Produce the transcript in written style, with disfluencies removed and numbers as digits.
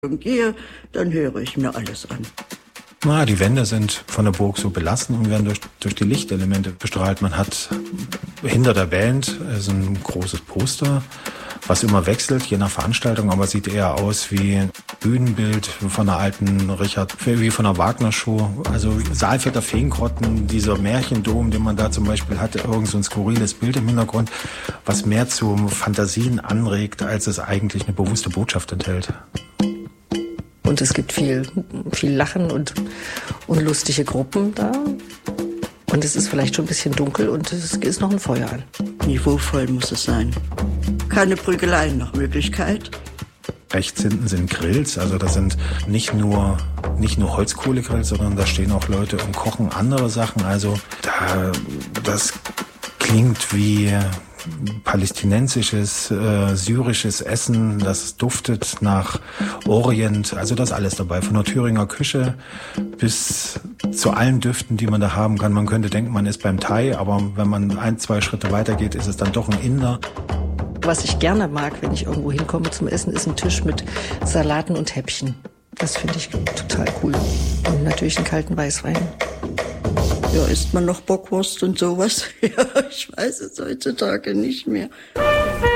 gehe, dann höre ich mir alles an. Die Wände sind von der Burg so belassen und werden durch die Lichtelemente bestrahlt. Man hat hinter der Band so ein großes Poster, was immer wechselt, je nach Veranstaltung, aber sieht eher aus wie ein Bühnenbild von einer alten wie von einer Wagner-Show. Also Saalfelder Feengrotten, dieser Märchendom, den man da zum Beispiel hatte, irgend so ein skurriles Bild im Hintergrund, was mehr zu Fantasien anregt, als es eigentlich eine bewusste Botschaft enthält. Und es gibt viel Lachen und lustige Gruppen da. Und es ist vielleicht schon ein bisschen dunkel und es ist noch ein Feuer an. Niveauvoll muss es sein. Keine Prügeleien nach Möglichkeit. Rechts hinten sind Grills, also das sind nicht nur Holzkohlegrills, sondern da stehen auch Leute und kochen andere Sachen. Also das klingt wie palästinensisches, syrisches Essen, das duftet nach Orient, also das alles dabei, von der Thüringer Küche bis zu allen Düften, die man da haben kann. Man könnte denken, man ist beim Thai, aber wenn man 1-2 Schritte weiter geht, ist es dann doch ein Inder. Was ich gerne mag, wenn ich irgendwo hinkomme zum Essen, ist ein Tisch mit Salaten und Häppchen. Das finde ich total cool. Und natürlich einen kalten Weißwein. Ja, isst man noch Bockwurst und sowas? Ja, ich weiß es heutzutage nicht mehr.